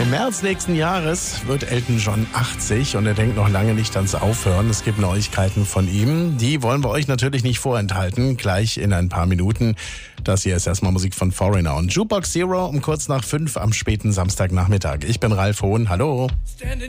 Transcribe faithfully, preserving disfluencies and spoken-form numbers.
Im März nächsten Jahres wird Elton John achtzig und er denkt noch lange nicht ans Aufhören. Es gibt Neuigkeiten von ihm. Die wollen wir euch natürlich nicht vorenthalten. Gleich in ein paar Minuten. Das hier ist erstmal Musik von Foreigner und Jukebox Zero um kurz nach fünf am späten Samstagnachmittag. Ich bin Ralf Hohn. Hallo.